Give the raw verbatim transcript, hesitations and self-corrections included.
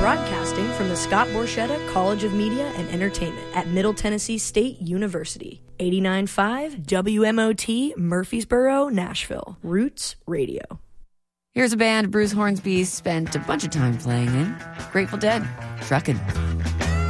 Broadcasting from the Scott Borchetta College of Media and Entertainment at Middle Tennessee State University. eighty-nine point five W M O T, Murfreesboro, Nashville. Roots Radio. Here's a band Bruce Hornsby spent a bunch of time playing in. Grateful Dead. Truckin'.